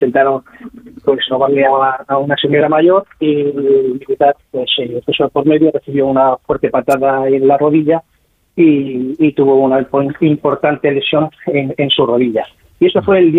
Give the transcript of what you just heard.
intentaron pues robarle a una señora mayor y el militar pues puso por medio, recibió una fuerte patada en la rodilla y tuvo una importante lesión en su rodilla. Y eso fue el día